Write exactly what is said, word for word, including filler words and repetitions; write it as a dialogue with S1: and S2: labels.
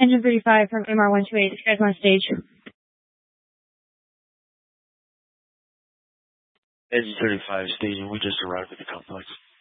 S1: Engine thirty-five from M R one two eight. This guy's on stage.
S2: Engine thirty-five staging. We just arrived at the complex.